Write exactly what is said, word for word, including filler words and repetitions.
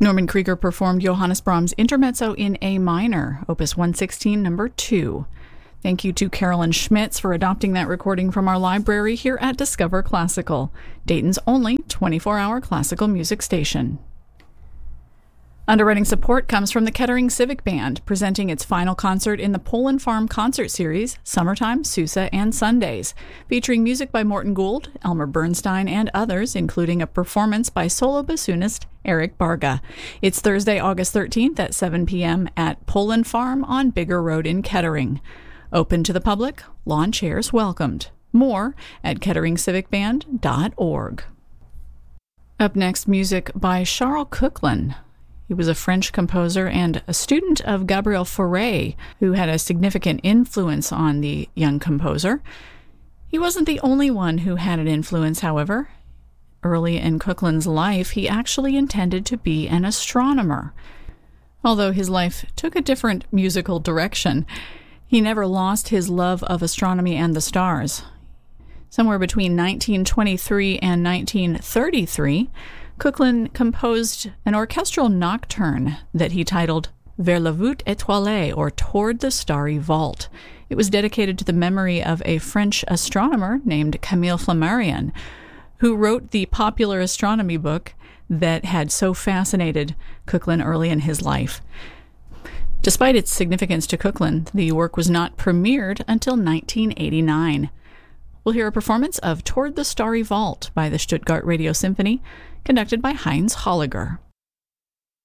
Norman Krieger performed Johannes Brahms' Intermezzo in A minor, Opus one sixteen, number two. Thank you to Carolyn Schmitz for adopting that recording from our library here at Discover Classical, Dayton's only twenty-four hour classical music station. Underwriting support comes from the Kettering Civic Band, presenting its final concert in the Poland Farm Concert Series, Summertime, Sousa, and Sundays, featuring music by Morton Gould, Elmer Bernstein, and others, including a performance by solo bassoonist Eric Barga. It's Thursday, August thirteenth at seven p.m. at Poland Farm on Bigger Road in Kettering. Open to the public, lawn chairs welcomed. More at kettering civic band dot org. Up next, music by Charles Koechlin. He was a French composer and a student of Gabriel Fauré, who had a significant influence on the young composer. He wasn't the only one who had an influence, however. Early in Koechlin's life, he actually intended to be an astronomer. Although his life took a different musical direction, he never lost his love of astronomy and the stars. Somewhere between nineteen twenty-three and nineteen thirty-three, Koechlin composed an orchestral nocturne that he titled Vers la voûte étoilée, or Toward the Starry Vault. It was dedicated to the memory of a French astronomer named Camille Flammarion, who wrote the popular astronomy book that had so fascinated Koechlin early in his life. Despite its significance to Koechlin, the work was not premiered until nineteen eighty-nine. We'll hear a performance of Toward the Starry Vault by the Stuttgart Radio Symphony, conducted by Heinz Holliger.